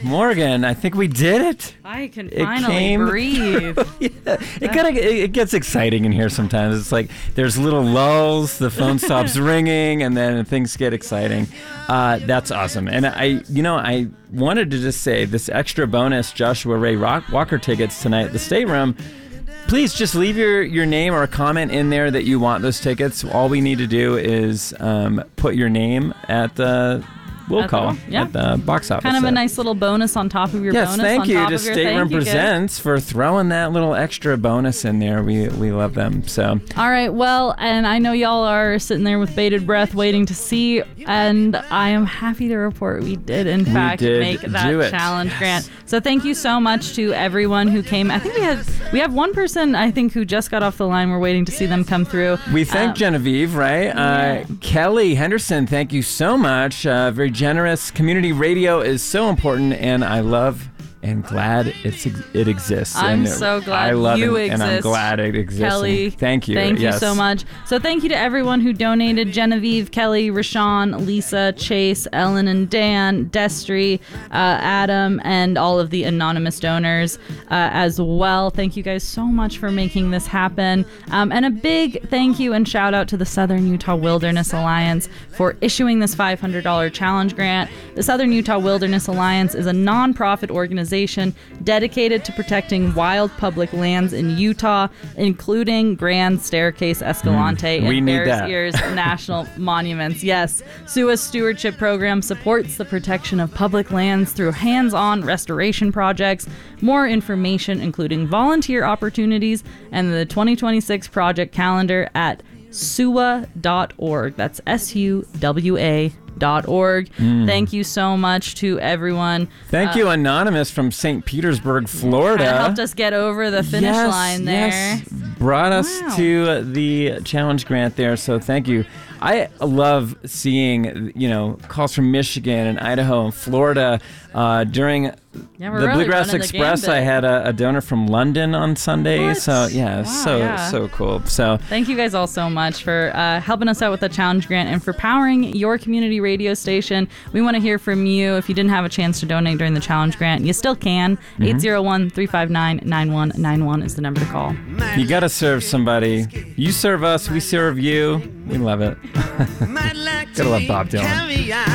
Morgan, I think we did it. I can finally breathe. Yeah. It gets exciting in here sometimes. It's like there's little lulls, the phone stops ringing, and then things get exciting. That's awesome. And I wanted to just say this extra bonus Joshua Ray Walker tickets tonight at the Stateroom. Please just leave your name or a comment in there that you want those tickets. All we need to do is put your name at the at the box office. Kind of a nice little bonus on top of your bonus. Yes, thank you to Stateroom Presents Presents for throwing that little extra bonus in there. We love them. So. All right, well, and I know y'all are sitting there with bated breath waiting to see, and I am happy to report we did, in fact, make that challenge grant. So thank you so much to everyone who came. I think we have one person, I think, who just got off the line. We're waiting to see them come through. We thank Genevieve, right? Yeah. Kelly Henderson, thank you so much. Very generous. Community radio is so important, and I love and glad it exists. I'm so glad you exist. And I'm glad it exists. Kelly, thank you. Thank you so much. So thank you to everyone who donated: Genevieve, Kelly, Rashawn, Lisa, Chase, Ellen and Dan, Destry, Adam, and all of the anonymous donors as well. Thank you guys so much for making this happen. And a big thank you and shout out to the Southern Utah Wilderness Alliance for issuing this $500 challenge grant. The Southern Utah Wilderness Alliance is a nonprofit organization dedicated to protecting wild public lands in Utah, including Grand Staircase Escalante and Bears Ears National Monuments. Yes, SUA's stewardship program supports the protection of public lands through hands-on restoration projects. More information, including volunteer opportunities and the 2026 project calendar at SUWA.org. That's SUWA.org. Thank you so much to everyone. Thank you, Anonymous from St. Petersburg, Florida. Helped us get over the finish line there. Yes. Brought us to the challenge grant there, so thank you. I love seeing, calls from Michigan and Idaho and Florida. During the Bluegrass Express, I had a donor from London on Sunday. What? So, so cool. So thank you guys all so much for helping us out with the challenge grant and for powering your community radio station. We want to hear from you. If you didn't have a chance to donate during the challenge grant, you still can. 801-359-9191 is the number to call. You got to serve somebody. You serve us, we serve you. We love it. Gotta love Bob Dylan.